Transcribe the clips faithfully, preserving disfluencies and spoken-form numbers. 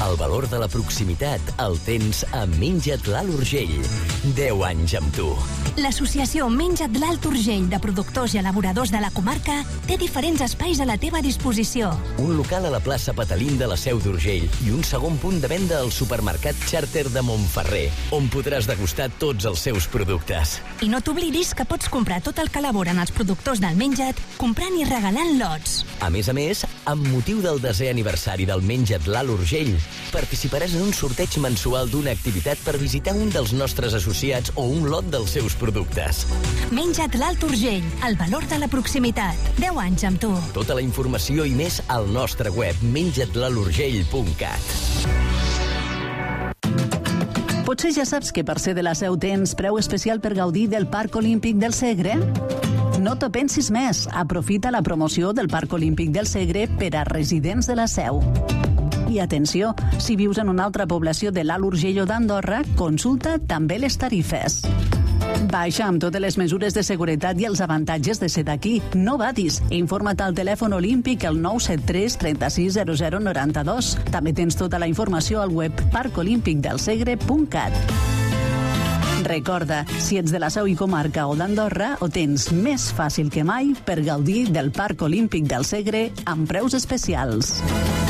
El valor de la proximitat el tens a Menja't l'Alt Urgell. deu anys amb tu. L'associació Menja't l'Alt Urgell de productors i elaboradors de la comarca té diferents espais a la teva disposició. Un local a la plaça Patalín de la Seu d'Urgell i un segon punt de venda al supermercat Charter de Montferrer, on podràs degustar tots els seus productes. I no t'oblidis que pots comprar tot el que elaboren els productors del Menja't comprant i regalant lots. A més a més, amb motiu del desè aniversari del Menja't l'Alt Urgell, participaràs en un sorteig mensual d'una activitat per visitar un dels nostres associats o un lot dels seus productes. Menja't l'Alt Urgell, el valor de la proximitat. deu anys amb tu. Tota la informació i més al nostre web menja't l'alt urgell punt cat. Potser ja saps que per ser de la Seu tens preu especial per gaudir del Parc Olímpic del Segre? No t'ho pensis més. Aprofita la promoció del Parc Olímpic del Segre per a residents de la Seu. I atenció, si vius en una altra població de l'Alt Urgell o d'Andorra, consulta també les tarifes. Baixa amb totes les mesures de seguretat i els avantatges de ser d'aquí. No badis. Informa't al telèfon olímpic al nou set tres trenta-sis zero zero noranta-dos. També tens tota la informació al web parc olímpic del segre punt cat. Recorda, si ets de la Seu i comarca o d'Andorra, ho tens més fàcil que mai per gaudir del Parc Olímpic del Segre amb preus especials.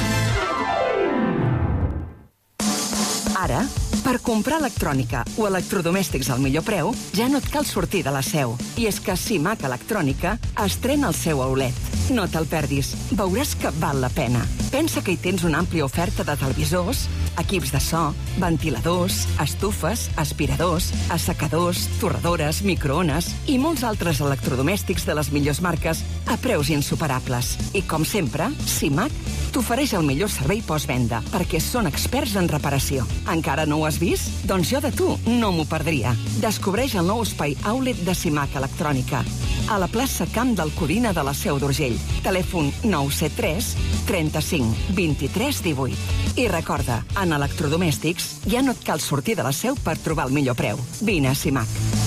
Ara, per comprar electrònica o electrodomèstics al millor preu, ja no et cal sortir de la Seu. I és que Simac Electrònica estrena el seu outlet. No te'l perdis, veuràs que val la pena. Pensa que hi tens una àmplia oferta de televisors, equips de so, ventiladors, estufes, aspiradors, assecadors, torradores, microones i molts altres electrodomèstics de les millors marques a preus insuperables. I com sempre, Simac t'ofereix el millor servei postvenda perquè són experts en reparació. Encara no ho has vist? Doncs jo de tu no m'ho perdria. Descobreix el nou espai outlet de Simac Electrònica a la plaça Camp d'Alcodina de la Seu d'Urgell. Telèfon nou set tres trenta-cinc vint-i-tres divuit. I recorda, en electrodomèstics ja no et cal sortir de la Seu per trobar el millor preu. Vine a Simac.